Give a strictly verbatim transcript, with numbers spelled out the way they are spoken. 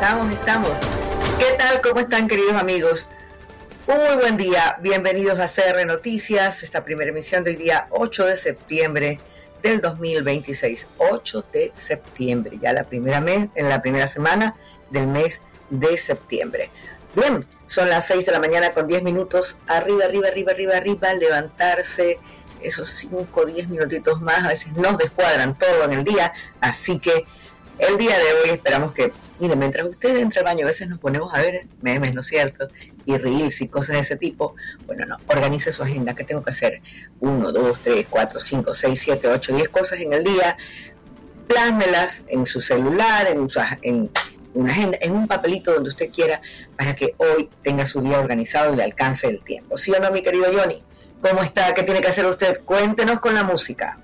Estamos, estamos. ¿Qué tal? ¿Cómo están, queridos amigos? Un muy buen día. Bienvenidos a C R Noticias, esta primera emisión del día ocho de septiembre del dos mil veintiséis. ocho de septiembre, ya la primera mes, en la primera semana del mes de septiembre. Bien, son las seis de la mañana con diez minutos. Arriba, arriba, arriba, arriba, arriba, levantarse. Esos cinco o diez minutitos más a veces nos descuadran todo en el día, así que el día de hoy esperamos que, miren, mientras usted entra al baño, a veces nos ponemos a ver memes, ¿no es cierto? Y reels y cosas de ese tipo. Bueno, no, organice su agenda. ¿Qué tengo que hacer? Uno, dos, tres, cuatro, cinco, seis, siete, ocho, diez cosas en el día. Plásmelas en su celular, en, su, en una agenda, en un papelito donde usted quiera, para que hoy tenga su día organizado y le alcance el tiempo. ¿Sí o no, mi querido Johnny? ¿Cómo está? ¿Qué tiene que hacer usted? Cuéntenos con la música.